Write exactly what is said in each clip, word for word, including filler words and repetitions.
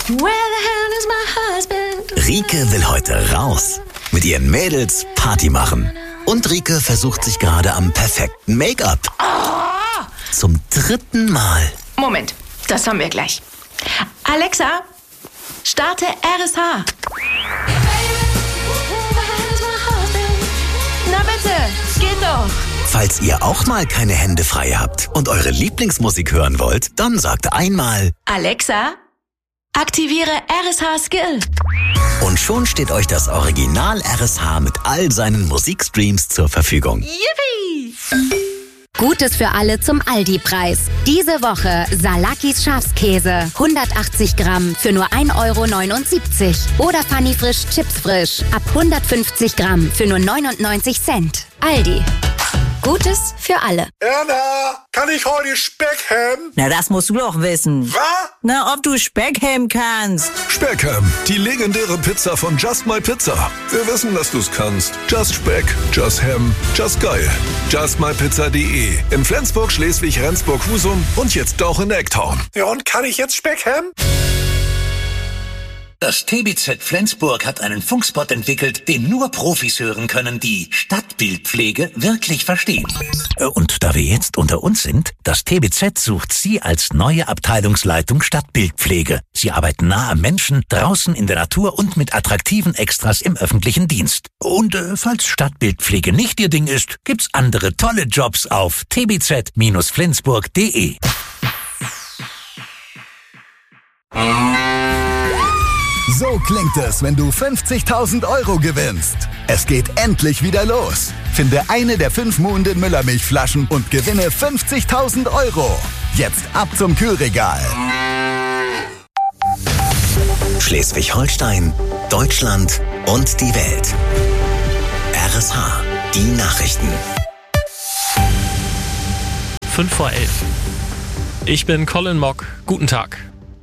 Where the hell is my husband? Rike will heute raus. Mit ihren Mädels Party machen. Und Rike versucht sich gerade am perfekten Make-up. Oh! Zum dritten Mal. Moment, das haben wir gleich. Alexa, starte R S H. Na bitte, geht doch. Falls ihr auch mal keine Hände frei habt und eure Lieblingsmusik hören wollt, dann sagt einmal: Alexa, aktiviere R S H Skill. Und schon steht euch das Original R S H mit all seinen Musikstreams zur Verfügung. Yippie! Gutes für alle zum Aldi-Preis. Diese Woche Salakis Schafskäse, hundertachtzig Gramm für nur ein Euro neunundsiebzig. Oder Funny Frisch Chips Frisch ab hundertfünfzig Gramm für nur neunundneunzig Cent. Aldi. Gutes für alle. Erna, kann ich heute Speck haben? Na, das musst du doch wissen. Was? Na, ob du Speck haben kannst. Speckham, die legendäre Pizza von Just My Pizza. Wir wissen, dass du's kannst. Just Speck, Just Ham, Just geil. just my pizza punkt de. In Flensburg, Schleswig, Rendsburg, Husum und jetzt auch in Ecktown. Ja, und kann ich jetzt Speck haben? Das T B Z Flensburg hat einen Funkspot entwickelt, den nur Profis hören können, die Stadtbildpflege wirklich verstehen. Und da wir jetzt unter uns sind, das T B Z sucht Sie als neue Abteilungsleitung Stadtbildpflege. Sie arbeiten nah am Menschen, draußen in der Natur und mit attraktiven Extras im öffentlichen Dienst. Und äh, falls Stadtbildpflege nicht Ihr Ding ist, gibt's andere tolle Jobs auf t b z Bindestrich flensburg punkt de. So klingt es, wenn du fünfzigtausend Euro gewinnst. Es geht endlich wieder los. Finde eine der fünf Muhnden Müllermilchflaschen und gewinne fünfzigtausend Euro. Jetzt ab zum Kühlregal. Schleswig-Holstein, Deutschland und die Welt. R S H, die Nachrichten. fünf vor elf. Ich bin Colin Mock. Guten Tag.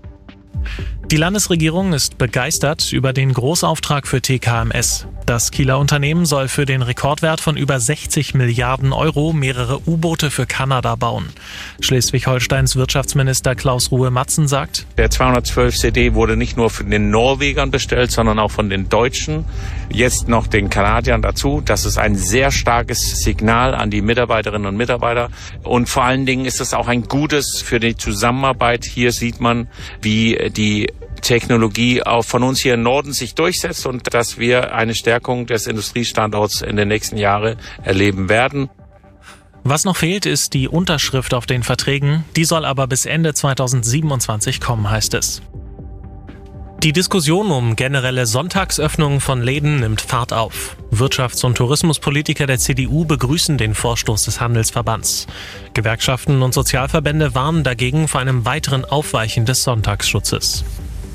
Die Landesregierung ist begeistert über den Großauftrag für T K M S. Das Kieler Unternehmen soll für den Rekordwert von über sechzig Milliarden Euro mehrere U-Boote für Kanada bauen. Schleswig-Holsteins Wirtschaftsminister Klaus Ruhe-Matzen sagt: Der zweihundertzwölf C D wurde nicht nur von den Norwegern bestellt, sondern auch von den Deutschen. Jetzt noch den Kanadiern dazu. Das ist ein sehr starkes Signal an die Mitarbeiterinnen und Mitarbeiter. Und vor allen Dingen ist es auch ein gutes für die Zusammenarbeit. Hier sieht man, wie die Technologie auch von uns hier im Norden sich durchsetzt und dass wir eine Stärkung des Industriestandorts in den nächsten Jahren erleben werden. Was noch fehlt, ist die Unterschrift auf den Verträgen. Die soll aber bis Ende zweitausendsiebenundzwanzig kommen, heißt es. Die Diskussion um generelle Sonntagsöffnungen von Läden nimmt Fahrt auf. Wirtschafts- und Tourismuspolitiker der C D U begrüßen den Vorstoß des Handelsverbands. Gewerkschaften und Sozialverbände warnen dagegen vor einem weiteren Aufweichen des Sonntagsschutzes.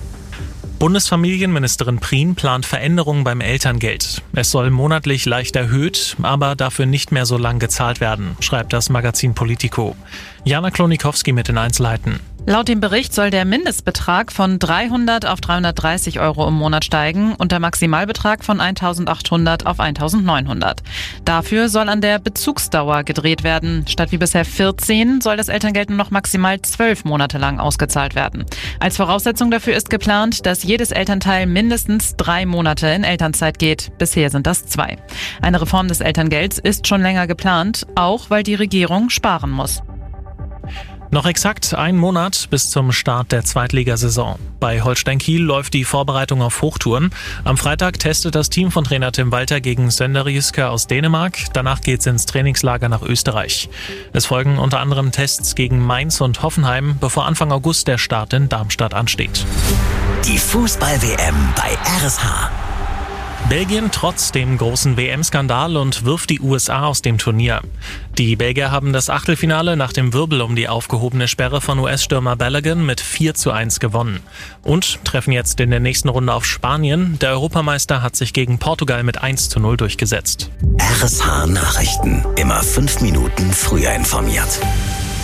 Bundesfamilienministerin Prien plant Veränderungen beim Elterngeld. Es soll monatlich leicht erhöht, aber dafür nicht mehr so lang gezahlt werden, schreibt das Magazin Politico. Jana Klonikowski mit den Einzelheiten. Laut dem Bericht soll der Mindestbetrag von dreihundert auf dreihundertdreißig Euro im Monat steigen und der Maximalbetrag von eintausendachthundert auf eintausendneunhundert. Dafür soll an der Bezugsdauer gedreht werden. Statt wie bisher vierzehn soll das Elterngeld nur noch maximal zwölf Monate lang ausgezahlt werden. Als Voraussetzung dafür ist geplant, dass jedes Elternteil mindestens drei Monate in Elternzeit geht. Bisher sind das zwei. Eine Reform des Elterngelds ist schon länger geplant, auch weil die Regierung sparen muss. Noch exakt ein Monat bis zum Start der Zweitligasaison. Bei Holstein Kiel läuft die Vorbereitung auf Hochtouren. Am Freitag testet das Team von Trainer Tim Walter gegen Sönderjyske aus Dänemark. Danach geht's ins Trainingslager nach Österreich. Es folgen unter anderem Tests gegen Mainz und Hoffenheim, bevor Anfang August der Start in Darmstadt ansteht. Die Fußball-W M bei R S H. Belgien trotz dem großen W M-Skandal und wirft die U S A aus dem Turnier. Die Belgier haben das Achtelfinale nach dem Wirbel um die aufgehobene Sperre von U S-Stürmer Balogun mit vier zu eins gewonnen. Und treffen jetzt in der nächsten Runde auf Spanien. Der Europameister hat sich gegen Portugal mit eins zu null durchgesetzt. R S H Nachrichten. Immer fünf Minuten früher informiert.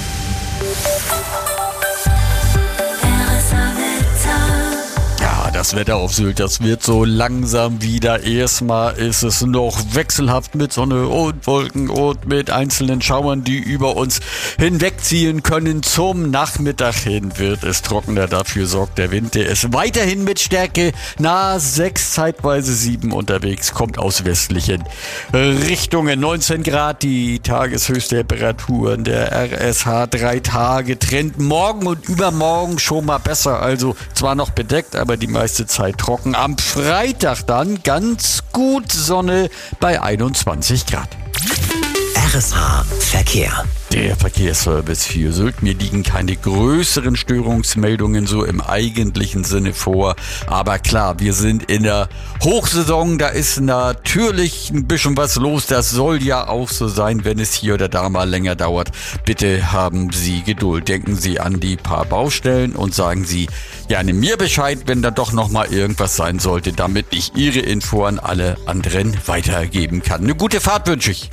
Ja, das das Wetter auf Sylt, das wird so langsam wieder. Erstmal ist es noch wechselhaft mit Sonne und Wolken und mit einzelnen Schauern, die über uns hinwegziehen können. Zum Nachmittag hin wird es trockener, dafür sorgt der Wind. Der ist weiterhin mit Stärke nahe sechs, zeitweise sieben unterwegs, kommt aus westlichen Richtungen. neunzehn Grad, die Tageshöchsttemperatur der R S H, drei Tage Trend. Morgen und übermorgen schon mal besser, also zwar noch bedeckt, aber die meiste Zeit trocken. Am Freitag dann ganz gut Sonne bei einundzwanzig Grad. R S H Verkehr. Der Verkehrsservice für Sylt. Mir liegen keine größeren Störungsmeldungen so im eigentlichen Sinne vor. Aber klar, wir sind in der Hochsaison. Da ist natürlich ein bisschen was los. Das soll ja auch so sein, wenn es hier oder da mal länger dauert. Bitte haben Sie Geduld. Denken Sie an die paar Baustellen und sagen Sie gerne mir Bescheid, wenn da doch noch mal irgendwas sein sollte, damit ich Ihre Info an alle anderen weitergeben kann. Eine gute Fahrt wünsche ich.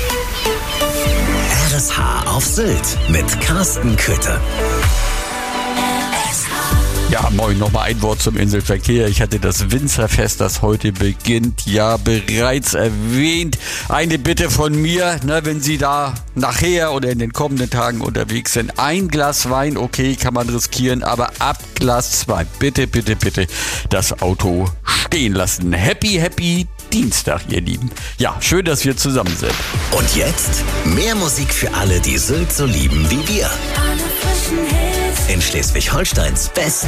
R S H auf Sylt mit Carsten Köthe. Ja, moin, nochmal ein Wort zum Inselverkehr. Ich hatte das Winzerfest, das heute beginnt, ja bereits erwähnt. Eine Bitte von mir, ne, wenn Sie da nachher oder in den kommenden Tagen unterwegs sind, ein Glas Wein, okay, kann man riskieren, aber ab Glas zwei, bitte, bitte, bitte das Auto stehen lassen. Happy, happy Dienstag, ihr Lieben. Ja, schön, dass wir zusammen sind. Und jetzt mehr Musik für alle, die Sylt so lieben wie wir. In Schleswig-Holsteins Best